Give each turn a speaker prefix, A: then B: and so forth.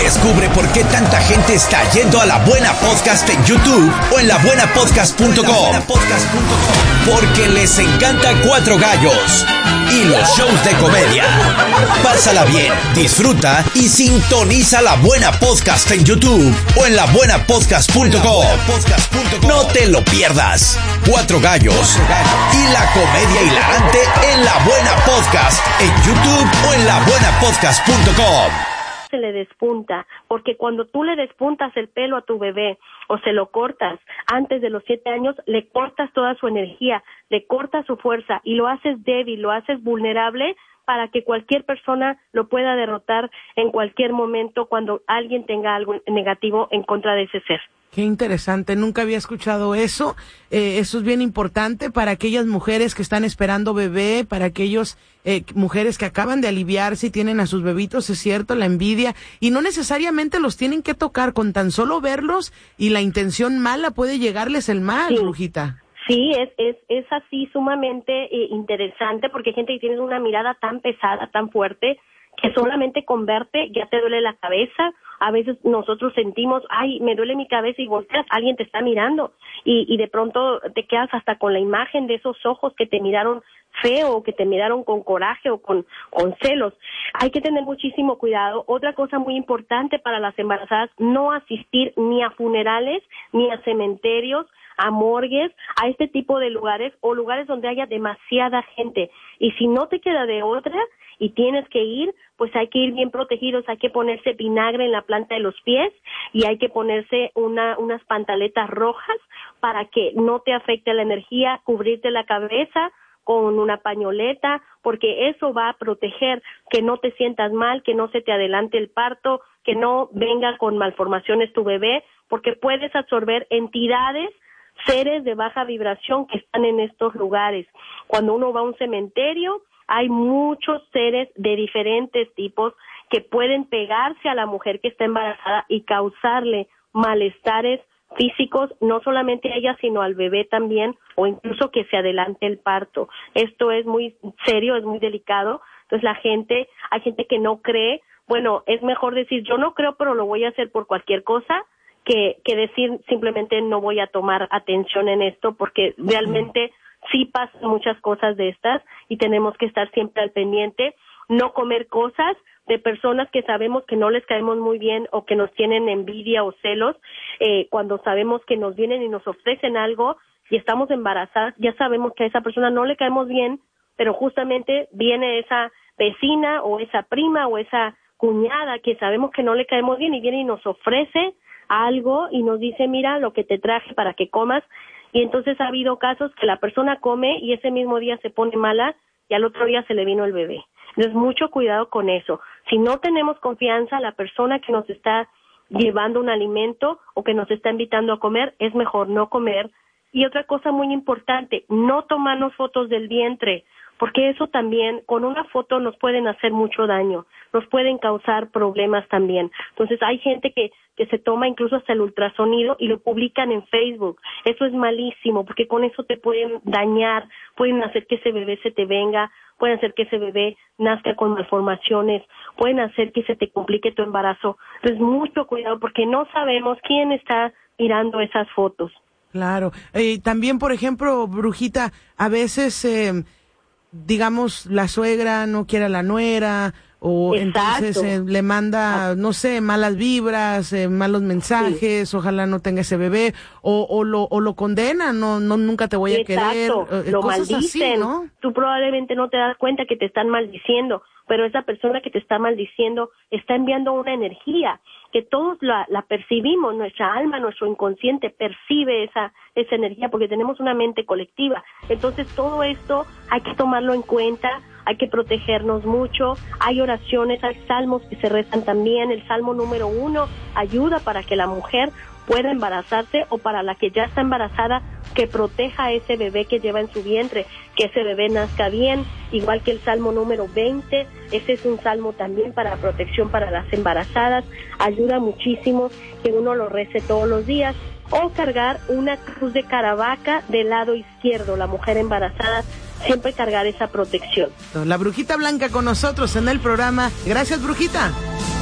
A: Descubre por qué tanta gente está yendo a La Buena Podcast en YouTube o en labuenapodcast.com. Porque les encanta Cuatro Gallos y los shows de comedia. Pásala bien, disfruta y sintoniza La Buena Podcast en YouTube o en labuenapodcast.com. No te lo pierdas. Cuatro Gallos y la comedia hilarante en La Buena Podcast en YouTube o en labuenapodcast.com.
B: Se le despunta, porque cuando tú le despuntas el pelo a tu bebé o se lo cortas antes de los 7 años, le cortas toda su energía, le cortas su fuerza y lo haces débil, lo haces vulnerable para que cualquier persona lo pueda derrotar en cualquier momento cuando alguien tenga algo negativo en contra de ese ser.
C: Qué interesante, nunca había escuchado eso. Eso es bien importante para aquellas mujeres que están esperando bebé, para aquellas mujeres que acaban de aliviarse y tienen a sus bebitos, es cierto, la envidia, y no necesariamente los tienen que tocar, con tan solo verlos y la intención mala puede llegarles el mal,
B: sí.
C: Brujita.
B: Sí, es así sumamente interesante, porque hay gente que tiene una mirada tan pesada, tan fuerte, que solamente con verte ya te duele la cabeza. A veces nosotros sentimos, ay, me duele mi cabeza, y volteas, alguien te está mirando, y de pronto te quedas hasta con la imagen de esos ojos que te miraron feo, o que te miraron con coraje o con celos. Hay que tener muchísimo cuidado. Otra cosa muy importante para las embarazadas, no asistir ni a funerales, ni a cementerios, a morgues, a este tipo de lugares, o lugares donde haya demasiada gente. Y si no te queda de otra y tienes que ir, pues hay que ir bien protegidos, hay que ponerse vinagre en la planta de los pies y hay que ponerse unas pantaletas rojas para que no te afecte la energía, cubrirte la cabeza con una pañoleta, porque eso va a proteger que no te sientas mal, que no se te adelante el parto, que no venga con malformaciones tu bebé, porque puedes absorber entidades, seres de baja vibración que están en estos lugares. Cuando uno va a un cementerio, hay muchos seres de diferentes tipos que pueden pegarse a la mujer que está embarazada y causarle malestares físicos, no solamente a ella, sino al bebé también, o incluso que se adelante el parto. Esto es muy serio, es muy delicado. Entonces hay gente que no cree. Bueno, es mejor decir, yo no creo, pero lo voy a hacer por cualquier cosa, que decir simplemente no voy a tomar atención en esto, porque realmente sí pasan muchas cosas de estas y tenemos que estar siempre al pendiente. No comer cosas de personas que sabemos que no les caemos muy bien o que nos tienen envidia o celos. Cuando sabemos que nos vienen y nos ofrecen algo y estamos embarazadas, ya sabemos que a esa persona no le caemos bien, pero justamente viene esa vecina o esa prima o esa cuñada que sabemos que no le caemos bien y viene y nos ofrece algo y nos dice, mira lo que te traje para que comas. Y entonces ha habido casos que la persona come y ese mismo día se pone mala y al otro día se le vino el bebé. Entonces, mucho cuidado con eso. Si no tenemos confianza, la persona que nos está llevando un alimento o que nos está invitando a comer, es mejor no comer. Y otra cosa muy importante, no tomarnos fotos del vientre, porque eso también, con una foto nos pueden hacer mucho daño, nos pueden causar problemas también. Entonces hay gente que se toma incluso hasta el ultrasonido y lo publican en Facebook. Eso es malísimo, porque con eso te pueden dañar, pueden hacer que ese bebé se te venga, pueden hacer que ese bebé nazca con malformaciones, pueden hacer que se te complique tu embarazo. Entonces mucho cuidado, porque no sabemos quién está mirando esas fotos.
C: Claro. También, por ejemplo, Brujita, a veces, digamos, la suegra no quiere a la nuera, o
B: Exacto.
C: entonces le manda, no sé, malas vibras, malos mensajes, sí. Ojalá no tenga ese bebé, o lo condenan, no, nunca te voy a querer,
B: lo
C: cosas
B: maldicen,
C: así, ¿no?
B: Tú probablemente no te das cuenta que te están maldiciendo, pero esa persona que te está maldiciendo está enviando una energía que todos la percibimos, nuestra alma, nuestro inconsciente percibe esa energía porque tenemos una mente colectiva. Entonces todo esto hay que tomarlo en cuenta, hay que protegernos mucho. Hay oraciones, hay salmos que se rezan también. El salmo número 1 ayuda para que la mujer pueda embarazarse, o para la que ya está embarazada, que proteja a ese bebé que lleva en su vientre, que ese bebé nazca bien, igual que el salmo número 20, ese es un salmo también para protección para las embarazadas. Ayuda muchísimo que uno lo rece todos los días, o cargar una cruz de Caravaca del lado izquierdo, la mujer embarazada, siempre cargar esa protección.
C: La Brujita Blanca con nosotros en el programa. Gracias, Brujita.